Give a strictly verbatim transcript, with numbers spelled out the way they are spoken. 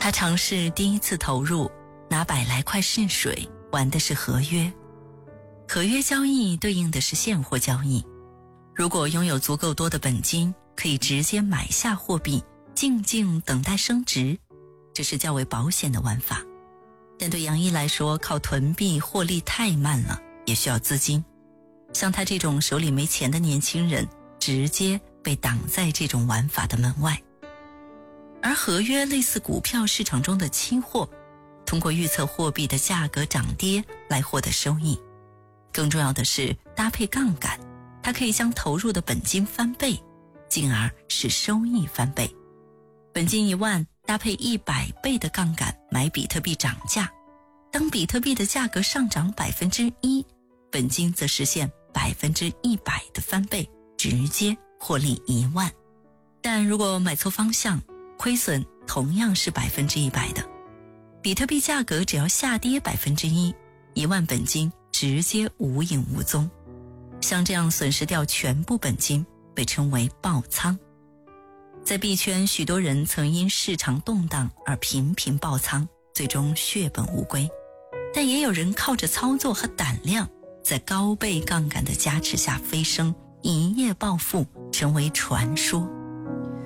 他尝试第一次投入，拿百来块试水，玩的是合约。合约交易对应的是现货交易，如果拥有足够多的本金，可以直接买下货币，静静等待升值，这是较为保险的玩法。但对杨一来说，靠囤币获利太慢了，也需要资金。像他这种手里没钱的年轻人，直接被挡在这种玩法的门外。而合约类似股票市场中的期货，通过预测货币的价格涨跌来获得收益。更重要的是搭配杠杆，它可以将投入的本金翻倍，进而使收益翻倍。本金一万，搭配一百倍的杠杆买比特币涨价，当比特币的价格上涨百分之一，本金则实现百分之一百的翻倍，直接获利一万。但如果买错方向，亏损同样是百分之一百的。比特币价格只要下跌百分之一，一万本金直接无影无踪。像这样损失掉全部本金，被称为爆仓。在币圈，许多人曾因市场动荡而频频爆仓，最终血本无归。但也有人靠着操作和胆量，在高倍杠杆的加持下飞升，一夜暴富，成为传说。